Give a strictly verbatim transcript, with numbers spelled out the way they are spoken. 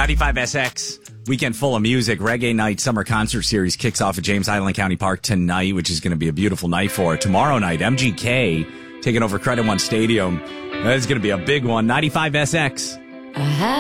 ninety-five S X, weekend full of music. Reggae Night Summer Concert Series kicks off at James Island County Park tonight, which is going to be a beautiful night for it. Tomorrow night, M G K taking over Credit One Stadium. That's going to be a big one. ninety-five S X. I had